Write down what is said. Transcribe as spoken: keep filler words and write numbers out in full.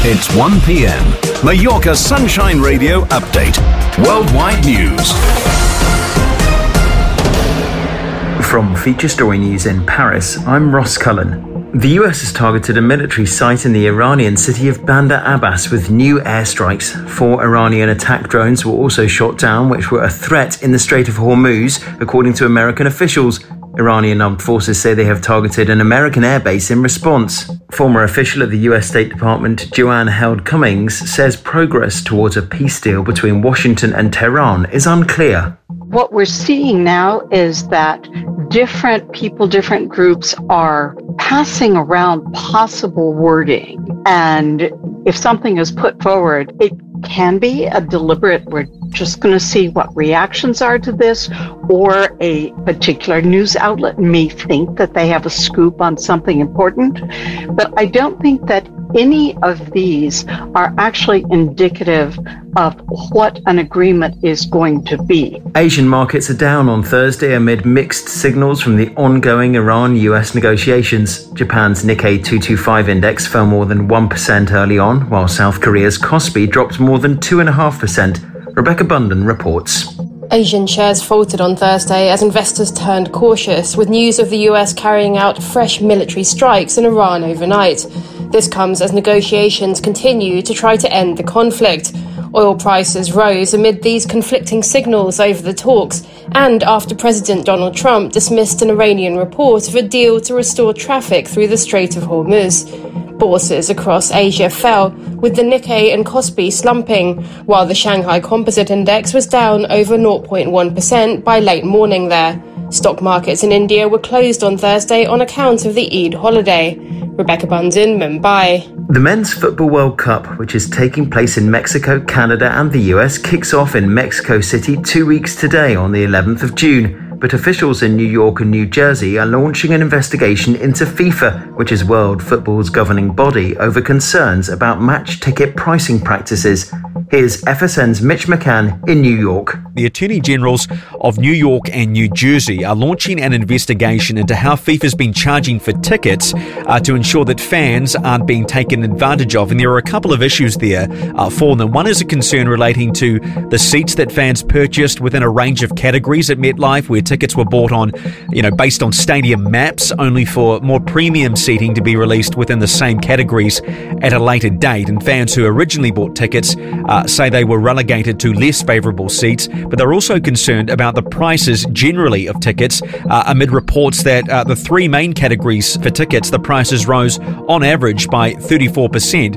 It's one p.m. Mallorca Sunshine Radio Update. Worldwide news. From Feature Story News in Paris, I'm Ross Cullen. The U S has targeted a military site in the Iranian city of Bandar Abbas with new airstrikes. Four Iranian attack drones were also shot down, which were a threat in the Strait of Hormuz, according to American officials. Iranian armed forces say they have targeted an American airbase in response. Former official at the U S State Department, Joanne Held Cummings, says progress towards a peace deal between Washington and Tehran is unclear. What we're seeing now is that different people, different groups are passing around possible wording. And if something is put forward, it can be a deliberate, we're just going to see what reactions are to this, or a particular news outlet may think that they have a scoop on something important. But I don't think that any of these are actually indicative of what an agreement is going to be. Asian markets are down on Thursday amid mixed signals from the ongoing Iran-U S negotiations. Japan's Nikkei two twenty-five index fell more than one percent early on, while South Korea's Kospi dropped more than two point five percent. Rebecca Bunden reports. Asian shares faltered on Thursday as investors turned cautious, with news of the U S carrying out fresh military strikes in Iran overnight. This comes as negotiations continue to try to end the conflict. Oil prices rose amid these conflicting signals over the talks and after President Donald Trump dismissed an Iranian report of a deal to restore traffic through the Strait of Hormuz. Bourses across Asia fell, with the Nikkei and Kospi slumping, while the Shanghai Composite Index was down over zero point one percent by late morning there. Stock markets in India were closed on Thursday on account of the Eid holiday. Rebecca Bunden, Mumbai. The Men's Football World Cup, which is taking place in Mexico, Canada and the U S, kicks off in Mexico City two weeks today on the eleventh of June. But officials in New York and New Jersey are launching an investigation into FIFA, which is world football's governing body, over concerns about match ticket pricing practices. Here's F S N's Mitch McCann in New York. The Attorney Generals of New York and New Jersey are launching an investigation into how FIFA's been charging for tickets uh, to ensure that fans aren't being taken advantage of. And there are a couple of issues there uh, for them. One is a concern relating to the seats that fans purchased within a range of categories at MetLife, where tickets were bought on, you know, based on stadium maps, only for more premium seating to be released within the same categories at a later date. And fans who originally bought tickets uh, say they were relegated to less favourable seats, but they're also concerned about the prices generally of tickets uh, amid reports that uh, the three main categories for tickets, the prices rose on average by thirty-four percent,